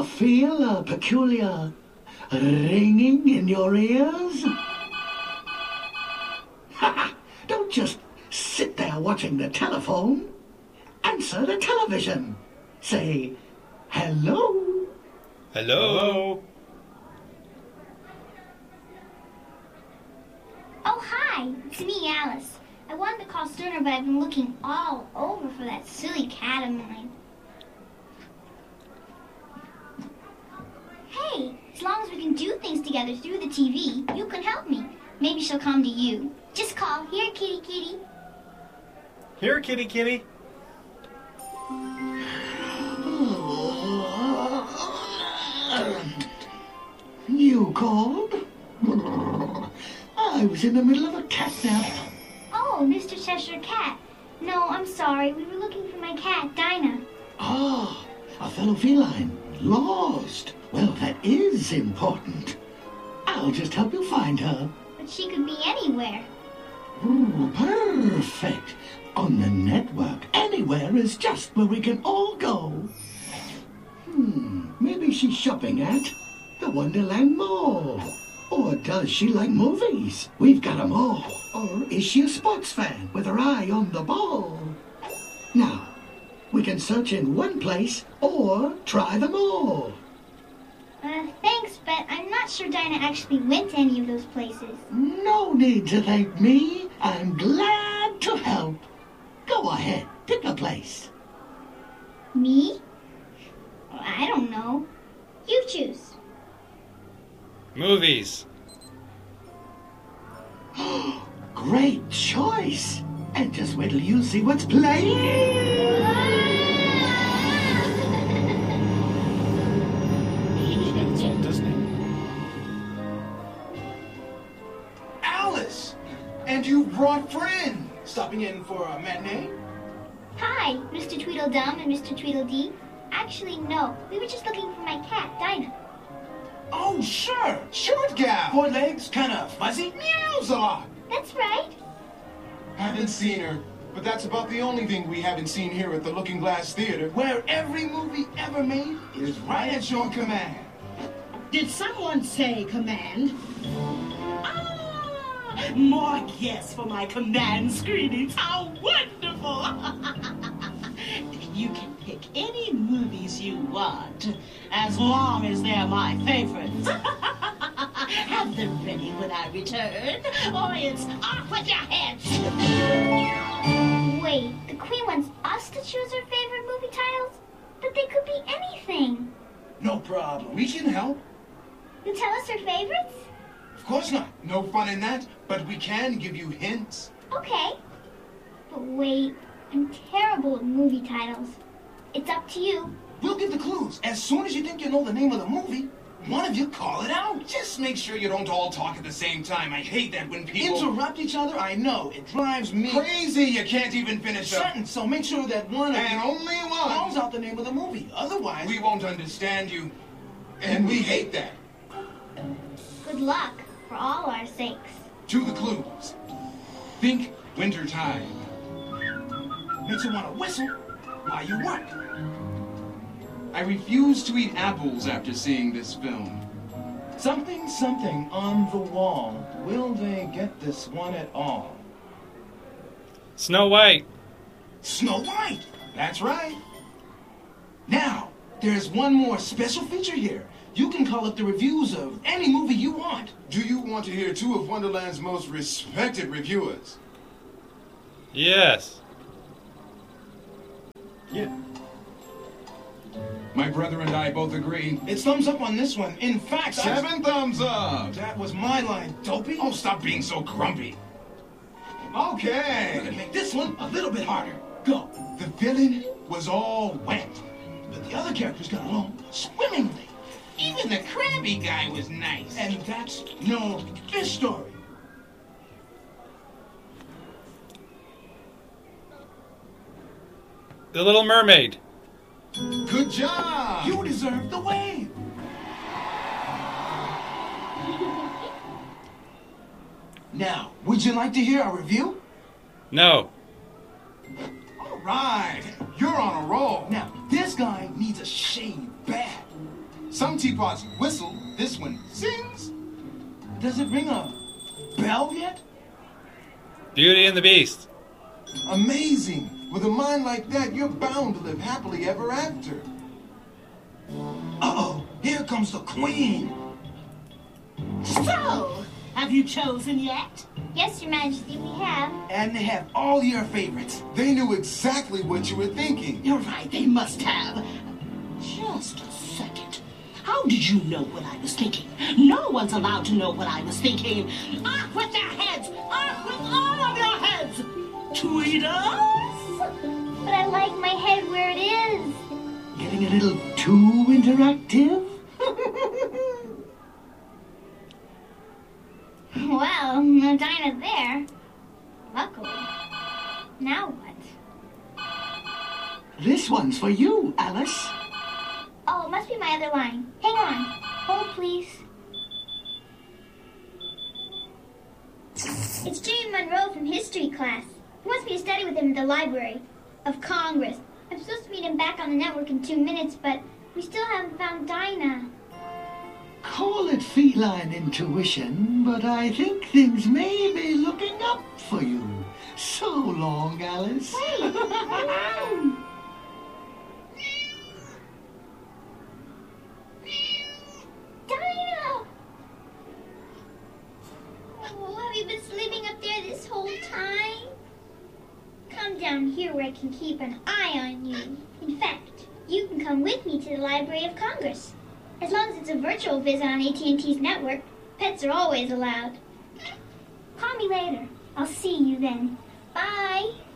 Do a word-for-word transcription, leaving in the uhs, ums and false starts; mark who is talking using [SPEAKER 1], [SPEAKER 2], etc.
[SPEAKER 1] ever feel a peculiar ringing in your ears? Don't just sit there watching the telephone. Answer the television. Say, hello.
[SPEAKER 2] Hello.
[SPEAKER 3] Oh, hi. It's me, Alice. I wanted to call sooner, but I've been looking all over for that silly cat of mine. Hey, as long as we can do things together through the T V, you can help me. Maybe she'll come to you. Just call, here, kitty, kitty.
[SPEAKER 2] Here, kitty, kitty.
[SPEAKER 1] You called? I was in the middle of a cat nap.
[SPEAKER 3] Oh, Mister Cheshire Cat. No, I'm sorry. We were looking for my cat, Dinah.
[SPEAKER 1] Ah, a fellow feline. Lost. Well, that is important. I'll just help you find her.
[SPEAKER 3] But she could be anywhere.
[SPEAKER 1] Ooh, perfect. On the network, anywhere is just where we can all go. Hmm, maybe she's shopping at the Wonderland Mall. Or does she like movies? We've got 'em all. Or is she a sports fan with her eye on the ball? Now, we can search in one place or try them all.
[SPEAKER 3] Uh, thanks, but I'm not sure Dinah actually went to any of those places.
[SPEAKER 1] No need to thank me. I'm glad to help. Go ahead, pick a place.
[SPEAKER 3] Me? I don't know. You choose.
[SPEAKER 2] Movies.
[SPEAKER 1] Great choice. And just wait till you see what's playing.
[SPEAKER 2] It's all Disney.
[SPEAKER 4] Alice! And you brought friends. Stopping in for a matinee?
[SPEAKER 3] Hi, Mister Tweedledum and Mister Tweedledee. Actually, no. We were just looking for my cat, Dinah.
[SPEAKER 4] Oh, sure. Short gal. Four legs, kind of fuzzy. Meows a lot.
[SPEAKER 3] That's right.
[SPEAKER 5] Haven't seen her, but that's about the only thing we haven't seen here at the Looking Glass Theater.
[SPEAKER 4] Where every movie ever made is right at your command.
[SPEAKER 6] Did someone say command? Ah, more guests for my command screenings. How wonderful! You can pick any movies you want, as long as they're my favorites. Have them ready when I return, or it's off with your heads.
[SPEAKER 3] Wait, the Queen wants us to choose her favorite movie titles? But they could be anything.
[SPEAKER 4] No problem. We can help.
[SPEAKER 3] You tell us her favorites?
[SPEAKER 4] Of course not. No fun in that, but we can give you hints.
[SPEAKER 3] Okay. But wait, I'm terrible at movie titles. It's up to you.
[SPEAKER 4] We'll give the clues. As soon as you think you know the name of the movie, one of you call it out. Just make sure you don't all talk at the same time. I hate that when people interrupt each other. I know. It drives me
[SPEAKER 5] Crazy, you can't even finish
[SPEAKER 4] a
[SPEAKER 5] up.
[SPEAKER 4] sentence. So make sure that one of
[SPEAKER 5] And
[SPEAKER 4] you
[SPEAKER 5] only
[SPEAKER 4] calls
[SPEAKER 5] one.
[SPEAKER 4] out the name of the movie. Otherwise,
[SPEAKER 5] We won't understand you. And we hate that.
[SPEAKER 3] Good luck, for all our sakes.
[SPEAKER 5] To the clues. Think wintertime.
[SPEAKER 4] makes you want to whistle while you work.
[SPEAKER 5] I refuse to eat apples after seeing this film.
[SPEAKER 4] Something, something on the wall. Will they get this one at all?
[SPEAKER 2] Snow White.
[SPEAKER 4] Snow White. That's right. Now, there's one more special feature here. You can call up the reviews of any movie you want.
[SPEAKER 5] Do you want to hear two of Wonderland's most respected reviewers?
[SPEAKER 2] Yes.
[SPEAKER 4] Yeah.
[SPEAKER 5] My brother and I both agree.
[SPEAKER 4] It's thumbs up on this one. In fact, I-
[SPEAKER 5] Seven thumbs up!
[SPEAKER 4] that was my line, dopey.
[SPEAKER 5] Oh, stop being so grumpy.
[SPEAKER 4] I'm gonna
[SPEAKER 5] Okay.
[SPEAKER 4] make this one a little bit harder. Go. The villain was all wet, but the other characters got along swimmingly.
[SPEAKER 7] Even the crabby guy was nice.
[SPEAKER 4] And that's no fish story.
[SPEAKER 2] The Little Mermaid.
[SPEAKER 5] Good job!
[SPEAKER 4] You deserve the wave. Now, would you like to hear a review?
[SPEAKER 2] No.
[SPEAKER 4] All right.
[SPEAKER 5] You're on a roll.
[SPEAKER 4] Now, this guy needs a shave bad.
[SPEAKER 5] Some teapots whistle, this one sings.
[SPEAKER 4] Does it ring a bell yet?
[SPEAKER 2] Beauty and the Beast.
[SPEAKER 5] Amazing. With a mind like that, you're bound to live happily ever after.
[SPEAKER 4] Uh-oh, here comes the queen.
[SPEAKER 6] So, have you chosen yet?
[SPEAKER 3] Yes, Your Majesty, we have.
[SPEAKER 4] And they have all your favorites.
[SPEAKER 5] They knew exactly what you were thinking.
[SPEAKER 6] You're right, they must have. Just a second. How did you know what I was thinking? No one's allowed to know what I was thinking. Off with their heads! Off with all of your heads! Tweeters!
[SPEAKER 3] But I like my head where it is.
[SPEAKER 1] Getting a little too interactive?
[SPEAKER 3] Well, no Dinah there. Luckily. Now what?
[SPEAKER 1] This one's for you, Alice.
[SPEAKER 3] Oh, it must be my other line. Hang on. Hold, please. It's Jane Monroe from history class. He wants me to study with him at the Library of Congress. I'm supposed to meet him back on the network in two minutes, but we still haven't found Dinah.
[SPEAKER 1] Call it feline intuition, but I think things may be looking up for you. So long, Alice.
[SPEAKER 3] Wait, alone. Dinah! Oh, have you been sleeping up there this whole time? Come down here where I can keep an eye on you. In fact, you can come with me to the Library of Congress. As long as it's a virtual visit on A T and T's network, pets are always allowed. Call me later. I'll see you then. Bye.